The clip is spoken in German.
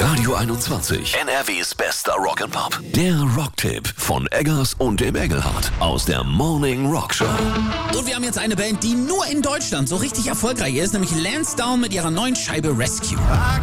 Radio 21, NRWs bester Rock'n'Pop. Der Rocktipp von Eggers und dem Engelhardt aus der Morning Rock Show. Und wir haben jetzt eine Band, die nur in Deutschland so richtig erfolgreich ist, nämlich Lansdowne mit ihrer neuen Scheibe Rescue. I